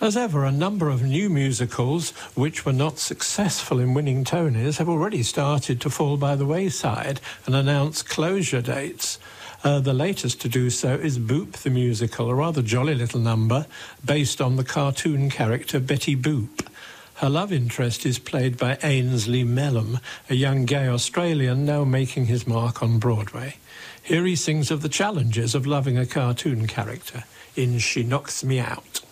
As ever, a number of new musicals, which were not successful in winning Tonys, have already started to fall by the wayside and announce closure dates. The latest to do so is Boop the Musical, a rather jolly little number based on the cartoon character Betty Boop. Her love interest is played by Ainsley Mellom, a young gay Australian now making his mark on Broadway. Here he sings of the challenges of loving a cartoon character in She Knocks Me Out.